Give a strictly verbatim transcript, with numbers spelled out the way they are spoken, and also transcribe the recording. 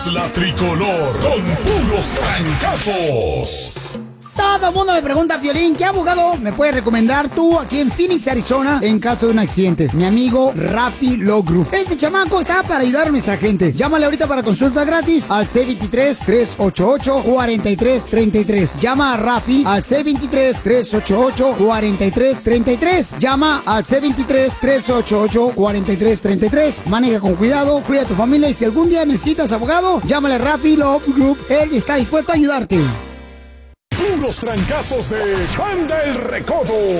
La tricolor con puros trancazos. Todo el mundo me pregunta, Piolín, ¿qué abogado me puedes recomendar tú aquí en Phoenix, Arizona, en caso de un accidente? Mi amigo Rafi Law Group. Este chamaco está para ayudar a nuestra gente. Llámale ahorita para consulta gratis al C veintitrés, tres ochenta y ocho, cuarenta y tres treinta y tres. Llama a Rafi al C veintitrés, tres ochenta y ocho, cuarenta y tres treinta y tres. Llama al C veintitrés, tres ochenta y ocho, cuarenta y tres treinta y tres. Maneja con cuidado, cuida a tu familia y si algún día necesitas abogado, llámale a Rafi Law Group. Él está dispuesto a ayudarte. Puros trancazos de Banda El Recodo.